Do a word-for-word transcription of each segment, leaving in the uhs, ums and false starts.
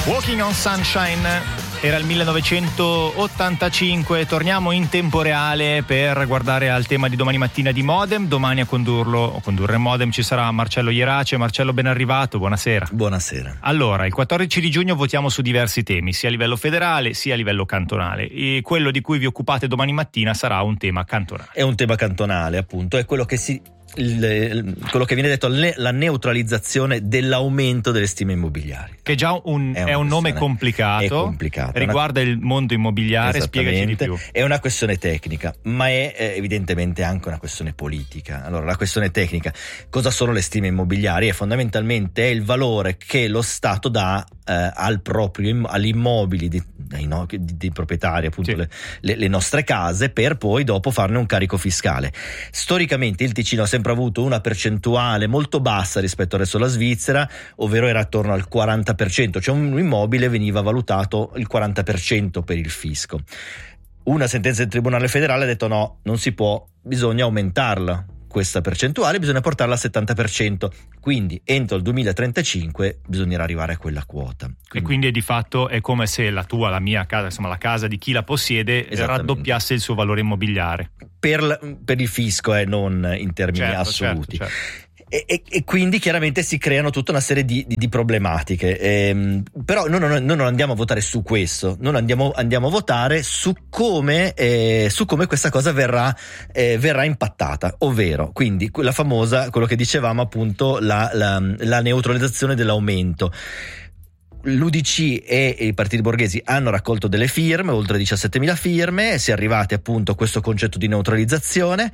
Walking on Sunshine era il millenovecentottantacinque. Torniamo in tempo reale per guardare al tema di domani mattina di Modem. Domani a condurlo o condurre Modem ci sarà Marcello Ierace. Marcello, ben arrivato, buonasera. Buonasera. Allora, il quattordici di giugno votiamo su diversi temi, sia a livello federale sia a livello cantonale, e quello di cui vi occupate domani mattina sarà un tema cantonale. È un tema cantonale, appunto, è quello che si Il, quello che viene detto la neutralizzazione dell'aumento delle stime immobiliari, che già un, è, è un nome complicato, è complicato, riguarda una... il mondo immobiliare. Spiegaci di più. È una questione tecnica, ma è eh, evidentemente anche una questione politica. Allora, la questione tecnica: cosa sono le stime immobiliari? È fondamentalmente è il valore che lo Stato dà eh, al proprio agli immobili di, dei, no, di, di proprietari, appunto, sì. le, le, le nostre case, per poi dopo farne un carico fiscale. Storicamente il Ticino ha sempre avuto una percentuale molto bassa rispetto al resto della Svizzera, ovvero era attorno al quaranta per cento, cioè un immobile veniva valutato il quaranta per cento per il fisco. Una sentenza del Tribunale federale ha detto no, non si può, bisogna aumentarla questa percentuale, bisogna portarla al settanta per cento, quindi entro il duemilatrentacinque bisognerà arrivare a quella quota. Quindi, e quindi è di fatto è come se la tua, la mia casa, insomma la casa di chi la possiede raddoppiasse il suo valore immobiliare. Per, per il fisco, eh, non in termini certo, assoluti. Certo, certo. E, e, e quindi chiaramente si creano tutta una serie di, di, di problematiche, ehm, però noi, noi, noi non andiamo a votare su questo, non andiamo, andiamo a votare su come, eh, su come questa cosa verrà, eh, verrà impattata, ovvero quindi la famosa, quello che dicevamo appunto, la, la, la neutralizzazione dell'aumento. L'U D C e i partiti borghesi hanno raccolto delle firme, oltre diciassettemila firme, si è arrivati appunto a questo concetto di neutralizzazione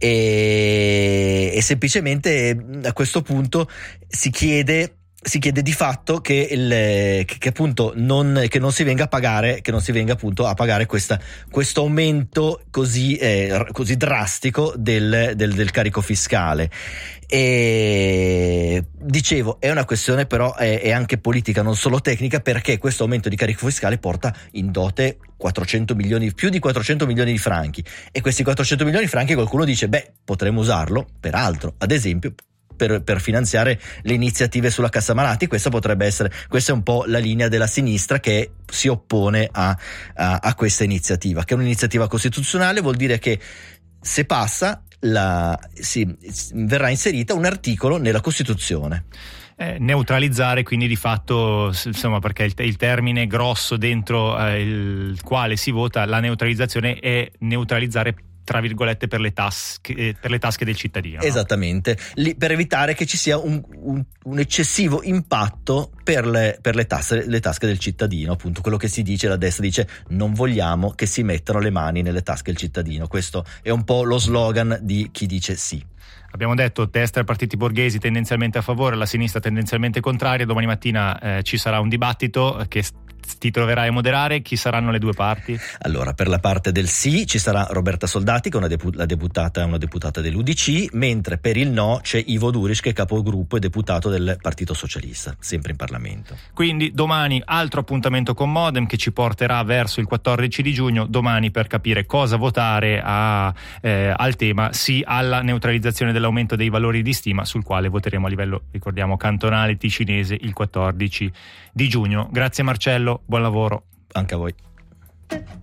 e, e semplicemente a questo punto si chiede si chiede di fatto che, il, che, che appunto non, che non si venga a pagare che non si venga appunto a pagare questa, questo aumento così, eh, così drastico del, del, del carico fiscale. E dicevo, è una questione però è, è anche politica, non solo tecnica, perché questo aumento di carico fiscale porta in dote quattrocento milioni, più di quattrocento milioni di franchi, e questi quattrocento milioni di franchi qualcuno dice beh, potremmo usarlo per altro, ad esempio Per, per finanziare le iniziative sulla cassa malati. Questa potrebbe essere, questa è un po' la linea della sinistra che si oppone a, a, a questa iniziativa, che è un'iniziativa costituzionale. Vuol dire che se passa la, si, verrà inserita un articolo nella Costituzione. Eh, neutralizzare quindi di fatto, insomma, perché il, il termine grosso dentro eh, il quale si vota la neutralizzazione è neutralizzare tra virgolette per le tasche, per le tasche del cittadino. Esattamente, no? Lì, per evitare che ci sia un, un, un eccessivo impatto per, le, per le, tasse, le tasche del cittadino. Appunto, quello che si dice, la destra dice non vogliamo che si mettano le mani nelle tasche del cittadino. Questo è un po' lo slogan di chi dice sì. Abbiamo detto destra e partiti borghesi tendenzialmente a favore, la sinistra tendenzialmente contraria. Domani mattina eh, ci sarà un dibattito che ti troverai a moderare. Chi saranno le due parti? Allora, per la parte del sì ci sarà Roberta Soldati, che è una, depu- la deputata, una deputata dell'U D C, mentre per il no c'è Ivo Duriš, che è capogruppo e deputato del Partito Socialista, sempre in Parlamento. Quindi domani altro appuntamento con Modem che ci porterà verso il quattordici di giugno, domani, per capire cosa votare a, eh, al tema sì alla neutralizzazione dell'aumento dei valori di stima, sul quale voteremo a livello, ricordiamo, cantonale ticinese il quattordici di giugno. Grazie Marcello, buon lavoro. Anche a voi.